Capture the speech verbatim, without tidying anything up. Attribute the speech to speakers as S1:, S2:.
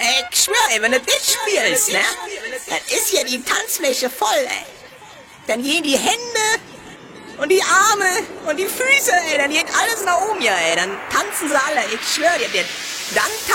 S1: Ey, ich schwör, ey, wenn du das spielst, ne? Dann ist hier die Tanzfläche voll, ey. Dann gehen die Hände und die Arme und die Füße, ey. Dann geht alles nach oben hier, ey. Dann tanzen sie alle, ich schwör dir. Dann